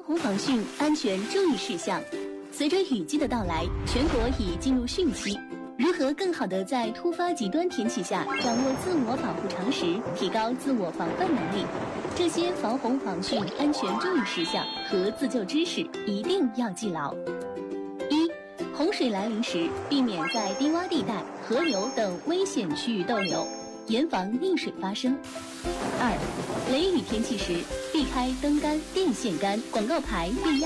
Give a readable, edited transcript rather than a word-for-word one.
洪防汛安全注意事项。随着雨季的到来，全国已进入汛期。如何更好地在突发极端天气下掌握自我保护常识，提高自我防范能力？这些防洪防汛安全注意事项和自救知识一定要记牢。一、洪水来临时，避免在低洼地带、河流等危险区域逗留，严防溺水发生。二、雷雨天气时，避开灯杆、电线杆、广告牌、避压